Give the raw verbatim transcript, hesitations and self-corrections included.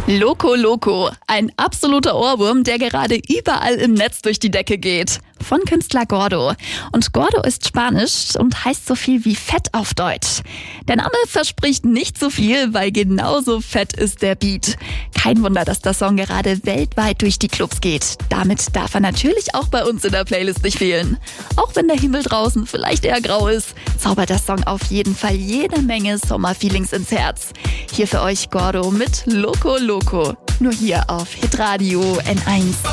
Loco Loco, ein absoluter Ohrwurm, der gerade überall im Netz durch die Decke geht. Von Künstler Gordo. Und Gordo ist Spanisch und heißt so viel wie fett auf Deutsch. Der Name verspricht nicht so viel, weil genauso fett ist der Beat. Kein Wunder, dass der Song gerade weltweit durch die Clubs geht. Damit darf er natürlich auch bei uns in der Playlist nicht fehlen. Auch wenn der Himmel draußen vielleicht eher grau ist, zaubert der Song auf jeden Fall jede Menge Sommerfeelings ins Herz. Hier für euch Gordo mit Loco Loco. Nur hier auf Hitradio N eins.